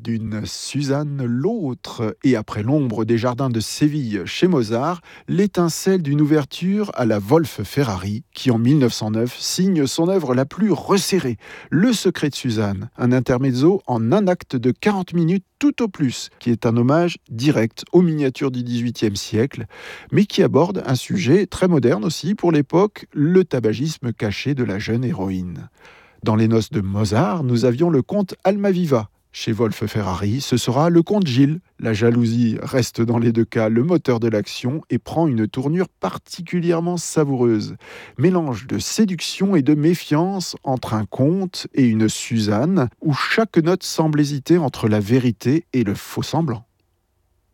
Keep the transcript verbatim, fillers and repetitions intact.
D'une Suzanne l'autre, et après l'ombre des jardins de Séville chez Mozart, l'étincelle d'une ouverture à la Wolf Ferrari, qui en mille neuf cent neuf signe son œuvre la plus resserrée, Le secret de Suzanne, un intermezzo en un acte de quarante minutes tout au plus, qui est un hommage direct aux miniatures du dix-huitième siècle, mais qui aborde un sujet très moderne aussi pour l'époque, le tabagisme caché de la jeune héroïne. Dans les noces de Mozart, nous avions le comte Almaviva. Chez Wolf Ferrari, ce sera le comte Gilles. La jalousie reste dans les deux cas le moteur de l'action et prend une tournure particulièrement savoureuse. Mélange de séduction et de méfiance entre un comte et une Suzanne, où chaque note semble hésiter entre la vérité et le faux semblant.